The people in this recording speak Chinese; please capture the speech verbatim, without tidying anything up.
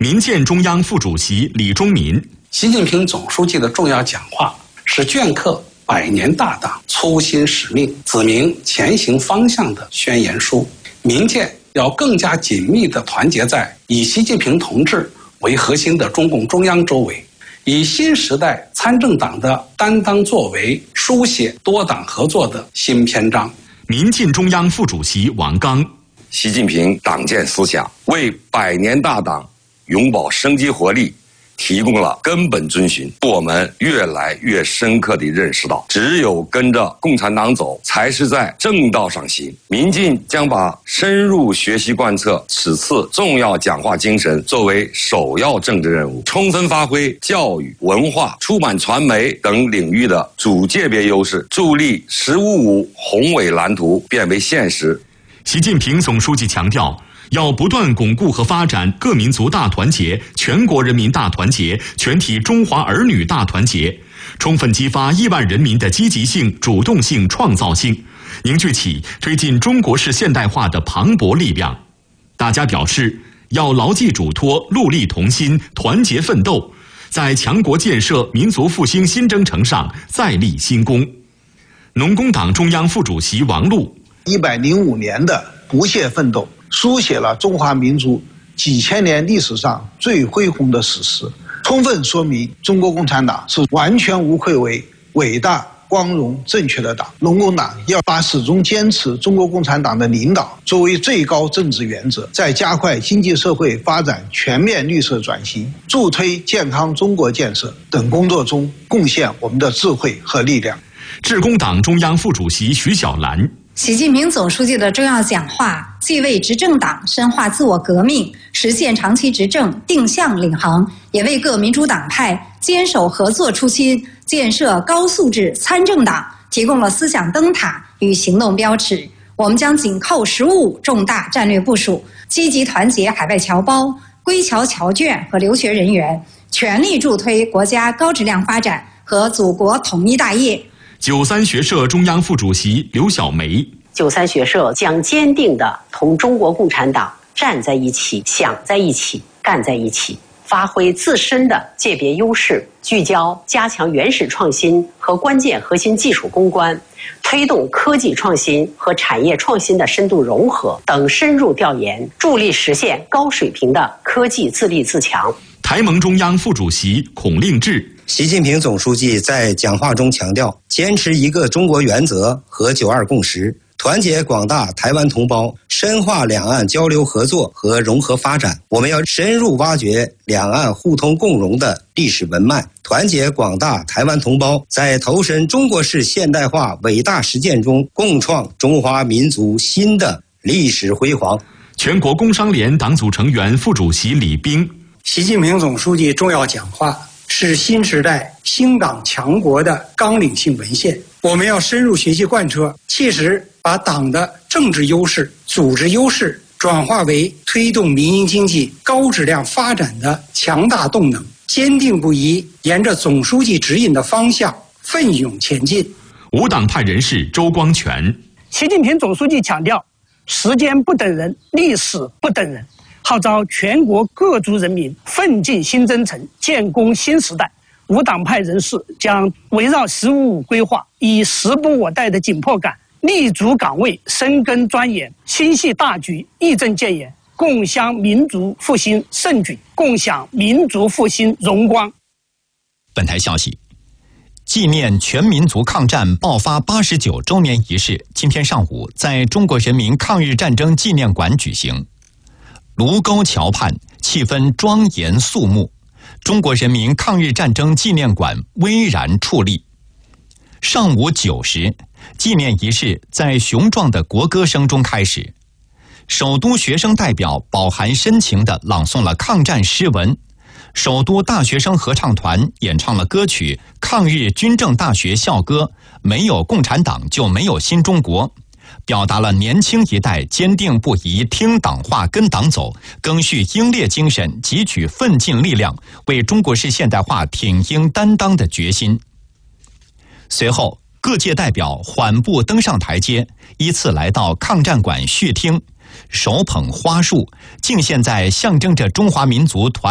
民建中央副主席李忠民。 习近平总书记的重要讲话是镌刻百年大党粗心使命、指明前行方向的宣言书。民建要更加紧密地团结在以习近平同志为核心的中共中央周围，以新时代参政党的担当作为，书写多党合作的新篇章。 民进中央副主席王刚。 习近平党建思想为百年大党永葆生机活力提供了根本遵循。我们越来越深刻地认识到，只有跟着共产党走，才是在正道上行。民进将把深入学习贯彻此次重要讲话精神作为首要政治任务，充分发挥教育、文化、出版传媒等领域的主界别优势，助力“十五五”宏伟蓝图变为现实。 习近平总书记强调，要不断巩固和发展各民族大团结、全国人民大团结、全体中华儿女大团结，充分激发亿万人民的积极性、主动性、创造性，凝聚起推进中国式现代化的磅礴力量。大家表示，要牢记嘱托，戮力同心，团结奋斗，在强国建设、民族复兴新征程上再立新功。农工党中央副主席王璐。 一百零五年的不懈奋斗，书写了中华民族几千年历史上最恢宏的史实，充分说明中国共产党是完全无愧为伟大、光荣、正确的党。农工党要把始终坚持中国共产党的领导作为最高政治原则，在加快经济社会发展、全面绿色转型、助推健康中国建设等工作中贡献我们的智慧和力量。 致公党中央副主席徐小兰。 习近平总书记的重要讲话，既为执政党深化自我革命、实现长期执政定向领航，也为各民主党派坚守合作初心、建设高素质参政党提供了思想灯塔与行动标尺。我们将紧扣“十五五”重大战略部署，积极团结海外侨胞、归侨侨眷和留学人员，全力助推国家高质量发展和祖国统一大业。 九三学社中央副主席刘小梅。 九三学社将坚定地同中国共产党站在一起、想在一起、干在一起，发挥自身的界别优势，聚焦加强原始创新和关键核心技术攻关，推动科技创新和产业创新的深度融合等深入调研，助力实现高水平的科技自立自强。 台盟中央副主席孔令志。 习近平总书记在讲话中强调，坚持一个中国原则和九二共识，团结广大台湾同胞，深化两岸交流合作和融合发展。我们要深入挖掘两岸互通共荣的历史文脉，团结广大台湾同胞，在投身中国式现代化伟大实践中，共创中华民族新的历史辉煌。 全国工商联党组成员、副主席李斌。 习近平总书记重要讲话是新时代兴党强国的纲领性文献，我们要深入学习贯彻，切实把党的政治优势、组织优势转化为推动民营经济高质量发展的强大动能，坚定不移沿着总书记指引的方向奋勇前进。 无党派人士周光全。 习近平总书记强调，时间不等人，历史不等人，号召全国各族人民奋进新征程，建功新时代。无党派人士将围绕“十五五”规划，以时不我待的紧迫感，立足岗位，深耕钻研，心系大局，义正谏言，共襄民族复兴盛举，共享民族复兴荣光。 本台消息，纪念全民族抗战爆发八十九周年仪式今天上午在中国人民抗日战争纪念馆举行。卢沟桥畔气氛庄严肃穆，中国人民抗日战争纪念馆巍然矗立。上午九时，纪念仪式在雄壮的国歌声中开始。首都学生代表饱含深情地朗诵了抗战诗文，首都大学生合唱团演唱了歌曲《抗日军政大学校歌》，没有共产党就没有新中国，表达了年轻一代坚定不移听党话跟党走，赓续英烈精神，汲取奋进力量，为中国式现代化挺膺担当的决心。随后各界代表缓步登上台阶，依次来到抗战馆续听，手捧花束敬献在象征着中华民族团